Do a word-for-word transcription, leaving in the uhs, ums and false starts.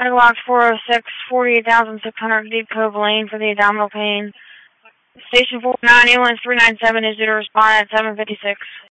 Medical box four oh six, forty-eight thousand six hundred Deep Cove Lane for the abdominal pain. Station four nine, ambulance three nine seven is due to respond at seven fifty-six.